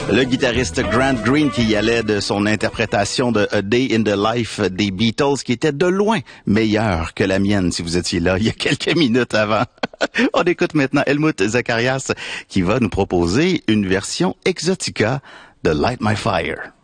Le guitariste Grant Green qui y allait de son interprétation de A Day in the Life des Beatles, qui était de loin meilleure que la mienne, si vous étiez là il y a quelques minutes avant. On écoute maintenant Helmut Zacharias qui va nous proposer une version exotica de Light My Fire.